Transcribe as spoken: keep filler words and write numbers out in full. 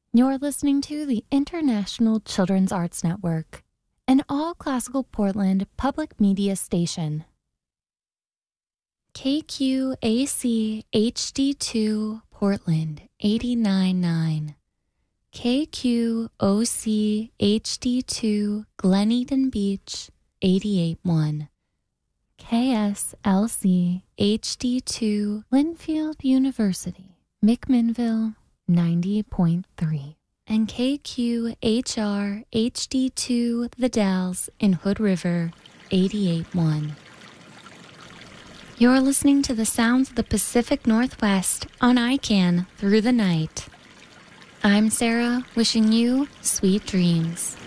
You're listening to the International Children's Arts Network, an all-classical Portland public media station. K Q A C H D two Portland eighty-nine point nine, K Q O C H D two Glen Eden Beach eighty-eight point one, K S L C H D two Linfield University McMinnville ninety point three, and K Q H R H D two The Dalles in Hood River eighty-eight point one. You're listening to the sounds of the Pacific Northwest on I C A N Through the Night. I'm Sarah, wishing you sweet dreams.